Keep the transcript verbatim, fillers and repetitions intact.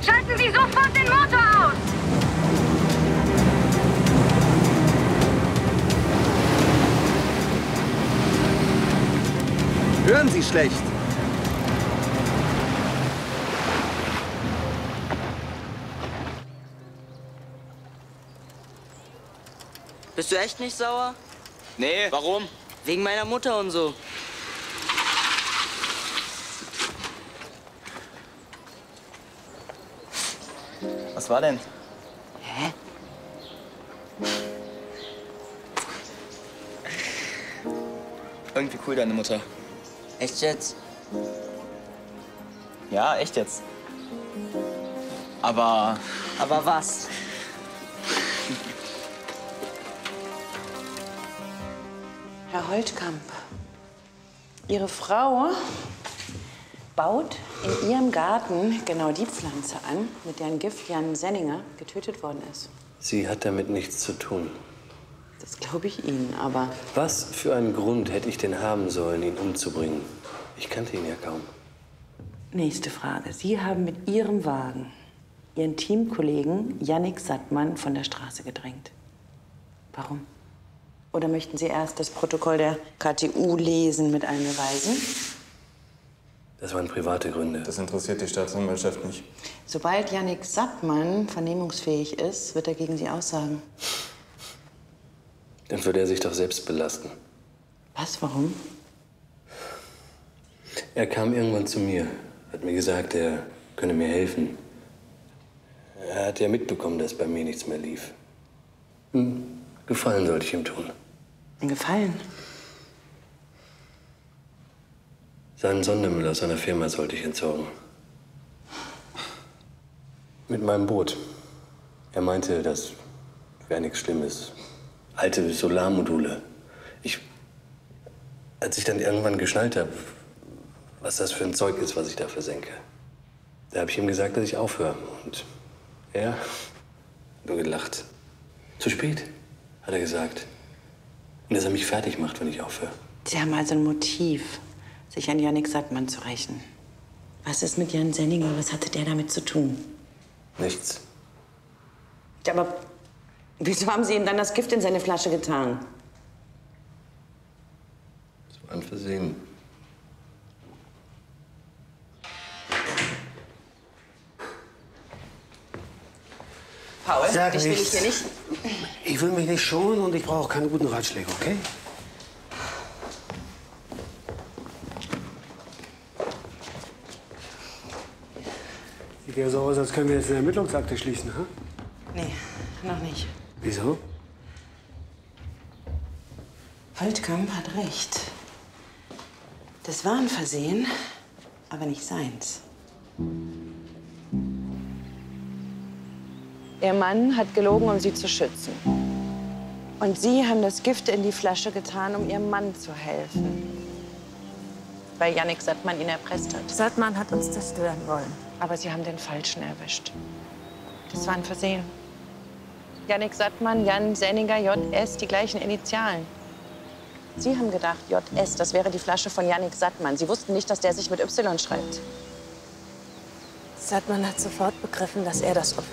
Schalten Sie sofort den Motor aus! Hören Sie schlecht. Bist du echt nicht sauer? Nee, warum? Wegen meiner Mutter und so. Was war denn? Hä? Irgendwie cool, deine Mutter. Echt jetzt? Ja, echt jetzt. Aber Aber was? Herr Holtkamp, Ihre Frau baut in Ihrem Garten genau die Pflanze an, mit deren Gift Jan Senninger getötet worden ist. Sie hat damit nichts zu tun. Das glaube ich Ihnen, aber... Was für einen Grund hätte ich denn haben sollen, ihn umzubringen? Ich kannte ihn ja kaum. Nächste Frage. Sie haben mit Ihrem Wagen Ihren Teamkollegen Jannik Sattmann von der Straße gedrängt. Warum? Oder möchten Sie erst das Protokoll der K T U lesen mit allen Beweisen? Das waren private Gründe. Das interessiert die Staatsanwaltschaft nicht. Sobald Jannik Sattmann vernehmungsfähig ist, wird er gegen Sie aussagen. Dann würde er sich doch selbst belasten. Was, warum? Er kam irgendwann zu mir, hat mir gesagt, er könne mir helfen. Er hat ja mitbekommen, dass bei mir nichts mehr lief. Hm, Gefallen sollte ich ihm tun. Ein Gefallen? Seinen Sondermüll aus seiner Firma sollte ich entsorgen. Mit meinem Boot. Er meinte, das wäre nichts Schlimmes. Alte Solarmodule. Ich, als ich dann irgendwann geschnallt habe, was das für ein Zeug ist, was ich da versenke, da habe ich ihm gesagt, dass ich aufhöre. Und er hat nur gelacht. Zu spät, hat er gesagt. Und dass er mich fertig macht, wenn ich aufhöre. Sie haben also ein Motiv, sich an Jannik Sattmann zu rächen. Was ist mit Jan Senninger? Was hatte der damit zu tun? Nichts. Ja, aber wieso haben Sie ihm dann das Gift in seine Flasche getan? Das war ein Versehen. Paul, Sag dich will ich nichts. hier nicht. Ich will mich nicht schonen und ich brauche keine guten Ratschläge, okay? Sieht ja so aus, als können wir jetzt eine Ermittlungsakte schließen, ha? Nee, noch nicht. Wieso? Holtkamp hat recht. Das war ein Versehen, aber nicht seins. Ihr Mann hat gelogen, um sie zu schützen. Und Sie haben das Gift in die Flasche getan, um Ihrem Mann zu helfen. Weil Jannik Sattmann ihn erpresst hat. Sattmann hat uns zerstören wollen. Aber Sie haben den Falschen erwischt. Das war ein Versehen. Jannik Sattmann, Jan Senninger, J S, die gleichen Initialen. Sie haben gedacht, J S, das wäre die Flasche von Jannik Sattmann. Sie wussten nicht, dass der sich mit Y schreibt. Sattmann hat sofort begriffen, dass er das Opfer